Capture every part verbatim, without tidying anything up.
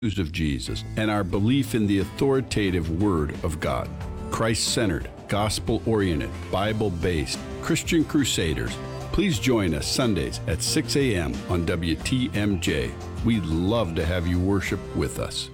of Jesus and our belief in the authoritative Word of God. Christ-centered, gospel-oriented, Bible-based Christian Crusaders. Please join us Sundays at six a.m. on W T M J. We'd love to have you worship with us.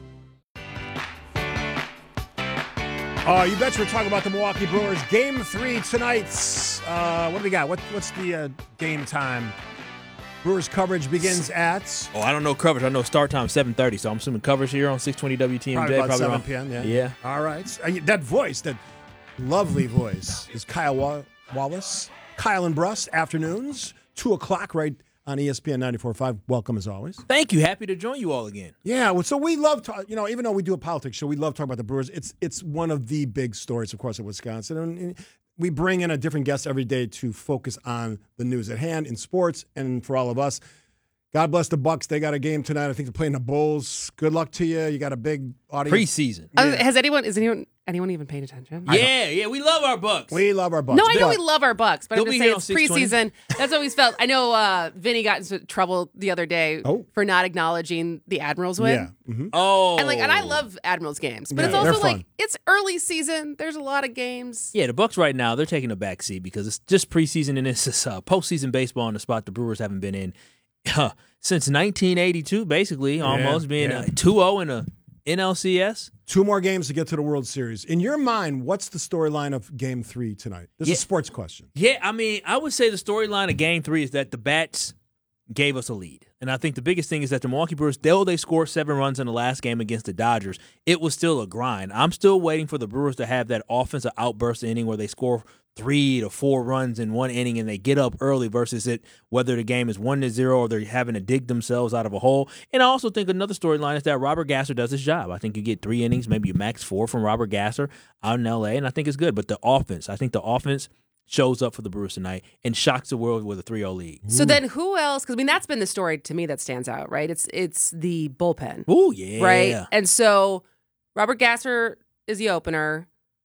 Uh, you betcha we're talking about the Milwaukee Brewers. Game three tonight. Uh, what do we got? What, what's the uh, game time? Brewers coverage begins at... Oh, I don't know coverage. I know start time seven thirty, so I'm assuming coverage here on six twenty W T M J. Probably about probably seven around, p.m., yeah. Yeah. All right. Uh, that voice, that lovely voice, is Kyle Wa- Wallace. Kyle and Bruss, afternoons, two o'clock right on E S P N ninety-four point five. Welcome as always. Thank you. Happy to join you all again. Yeah, well, so we love, to, you know, even though we do a politics show, we love talking about the Brewers. It's it's one of the big stories, of course, of Wisconsin. And we bring in a different guest every day to focus on the news at hand in sports and for all of us. God bless the Bucks. They got a game tonight. I think they're playing the Bulls. Good luck to you. You got a big audience. Preseason. Yeah. Uh, has anyone, is anyone, anyone even paying attention? Yeah, yeah. We love our Bucks. We love our Bucks. No, I know but, we love our Bucks, but They'll I'm be just saying here it's on six twenty. preseason. That's what we felt. I know uh, Vinny got into trouble the other day Oh. for not acknowledging the Admirals win. Yeah. Mm-hmm. Oh. And like, and I love Admirals games, but Yeah, it's also they're like fun. it's early season. There's a lot of games. Yeah, the Bucks right now, they're taking a back seat because it's just preseason and it's just, uh, postseason baseball in the spot the Brewers haven't been in huh, since nineteen eighty-two, basically, almost being yeah. uh, two oh in a N L C S. Two more games to get to the World Series. In your mind, what's the storyline of Game Three tonight? This Yeah. is a sports question. Yeah, I mean, I would say the storyline of Game Three is that the Bats gave us a lead, and I think the biggest thing is that the Milwaukee Brewers, though they scored seven runs in the last game against the Dodgers, it was still a grind. I'm still waiting for the Brewers to have that offensive outburst inning where they score three to four runs in one inning and they get up early versus it whether the game is one to zero or they're having to dig themselves out of a hole. And I also think another storyline is that Robert Gasser does his job. I think you get three innings, maybe you max four from Robert Gasser out in L A, and I think it's good. But the offense, I think the offense shows up for the Brewers tonight and shocks the world with a three oh lead. So then who else? Because I mean, that's been the story to me that stands out, right? It's it's the bullpen. Oh, yeah. Right? And so Robert Gasser is the opener.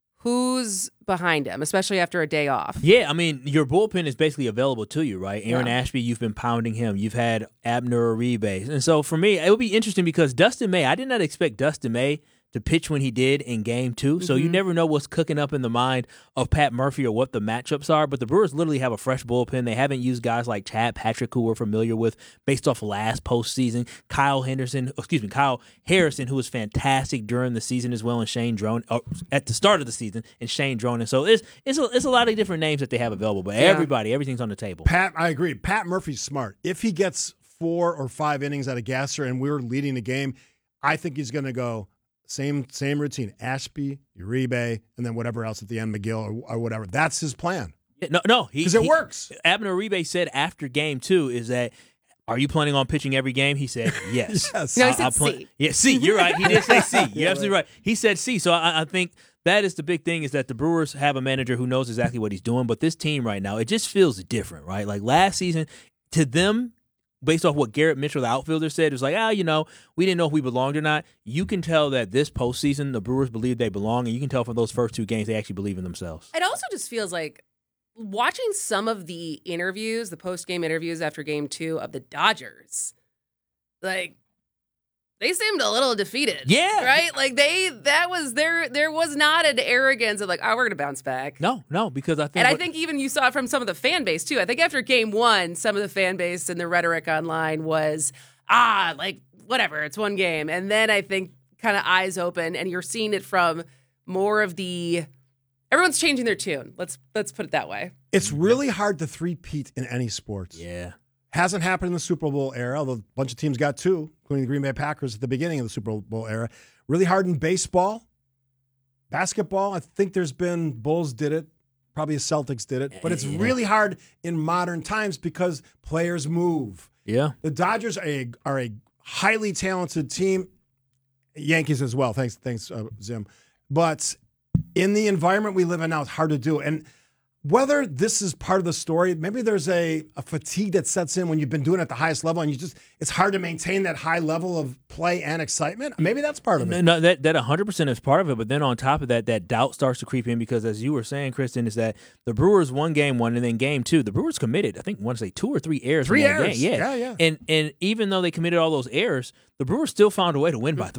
Who's behind him, especially after a day off? Yeah, I mean, your bullpen is basically available to you, right? Aaron Yeah. Ashby, you've been pounding him. You've had Abner Uribe. And so for me, it would be interesting because Dustin May, I did not expect Dustin May to pitch when he did in game two. So Mm-hmm. you never know what's cooking up in the mind of Pat Murphy or what the matchups are. But the Brewers literally have a fresh bullpen. They haven't used guys like Chad Patrick, who we're familiar with based off last postseason. Kyle Henderson, excuse me, Kyle Harrison, who was fantastic during the season as well, and Shane Drone uh, at the start of the season, and Shane Drone. And so it's it's a, it's a lot of different names that they have available. But Yeah. everybody, everything's on the table. Pat, I agree. Pat Murphy's smart. If he gets four or five innings out of Gasser and we're leading the game, I think he's going to go same same routine. Ashby, Uribe, and then whatever else at the end, McGill or, or whatever. That's his plan. No, no, Because it he- works. Abner Uribe said after game two is that, are you planning on pitching every game? He said, yes. Yes. No, he I- said I plan- C. Yeah, C. You're right. He did say C. You're Yeah, absolutely right. He said C. So I, I think that is the big thing is that the Brewers have a manager who knows exactly what he's doing. But this team right now, it just feels different, right? Like last season, to them, based off what Garrett Mitchell, the outfielder, said, it was like, ah, you know, we didn't know if we belonged or not. You can tell that this postseason, the Brewers believe they belong, and you can tell from those first two games they actually believe in themselves. It also just feels like watching some of the interviews, the post-game interviews after game two of the Dodgers, like they seemed a little defeated. Yeah. Right? Like they that was there there was not an arrogance of like, oh, we're gonna bounce back. No, no, because I think And I what- think even you saw it from some of the fan base too. I think after game one, some of the fan base and the rhetoric online was, ah, like whatever, it's one game. And then I think kind of eyes open and you're seeing it from more of the everyone's changing their tune. Let's let's put it that way. It's really hard to three-peat in any sports. yeah. Hasn't happened in the Super Bowl era, although a bunch of teams got two, including the Green Bay Packers at the beginning of the Super Bowl era. Really hard in baseball. Basketball, I think there's been, Bulls did it, probably the Celtics did it, but it's Yeah. really hard in modern times because players move. Yeah. The Dodgers are a, are a highly talented team, Yankees as well, thanks, thanks uh, Zim. But in the environment we live in now, it's hard to do. And whether this is part of the story, maybe there's a, a fatigue that sets in when you've been doing it at the highest level and you just it's hard to maintain that high level of play and excitement. Maybe that's part of No, it. no, that that one hundred percent is part of it. But then on top of that, that doubt starts to creep in because, as you were saying, Kristen, is that the Brewers won game one and then game two, the Brewers committed, I think, I want to say two or three errors. Three in that errors. game. Yeah, Yeah. yeah. And and even though they committed all those errors, the Brewers still found a way to win by three.